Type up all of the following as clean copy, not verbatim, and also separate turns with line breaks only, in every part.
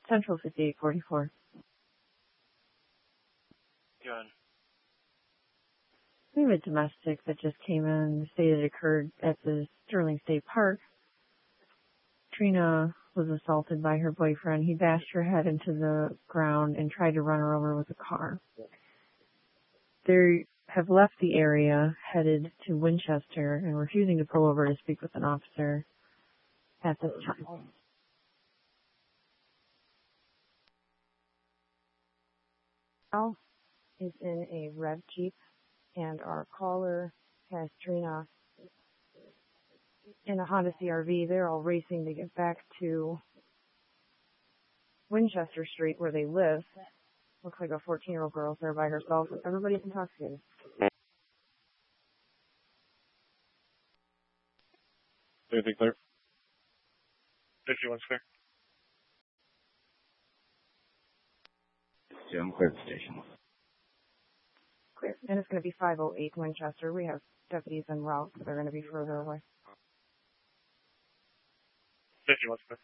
Central 5844.
Good.
We have a domestic that just came in. The state it occurred at the Sterling State Park. Trina was assaulted by her boyfriend. He bashed her head into the ground and tried to run her over with a car. They have left the area, headed to Winchester, and refusing to pull over to speak with an officer at this time. Al is in a red Jeep, and our caller has Trina in a Honda CRV. They're all racing to get back to Winchester Street where they live. Looks like a 14-year-old girl's there by herself. Everybody's intoxicated.
Everything clear? 51's clear.
Yeah, I'm clear the station.
Clear. And it's going to be 508 Winchester. We have deputies en route, but they're going to be further away.
51's clear.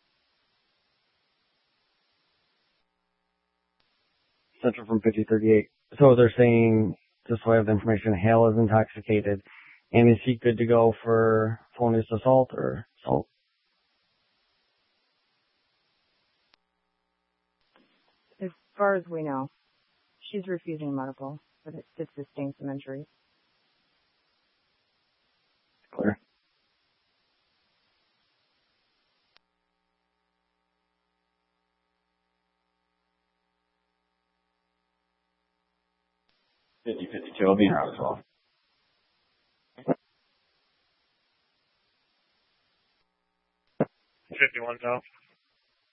Central from 5038. So they're saying, just so I have the information, Hale is intoxicated. And is he good to go for felonious assault or assault?
As far as we know, she's refusing medical, but it did sustain some injuries.
Clear.
I'll be around as well.
51's out.